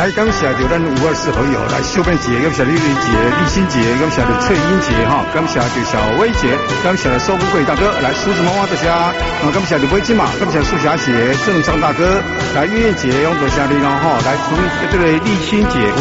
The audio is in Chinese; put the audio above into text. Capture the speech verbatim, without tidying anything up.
来感谢着咱五二四好友，来小便姐，感谢丽丽姐、立新姐，感谢着翠英姐哈，感谢着小薇姐，感谢收富贵大哥，来梳子妈妈多谢，啊感谢着薇金嘛，感谢苏霞姐、郑章大哥，来月月姐，用多谢你咯哈，来从这个立新姐、